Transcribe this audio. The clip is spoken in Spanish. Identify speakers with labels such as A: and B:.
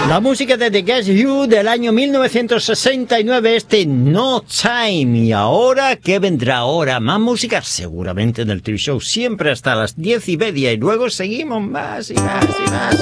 A: La música de The Guess Who del año 1969, No Time. Y ahora, ¿qué vendrá ahora? Más música, seguramente, del TV Show, siempre hasta las 10:30, y luego seguimos más y más y más.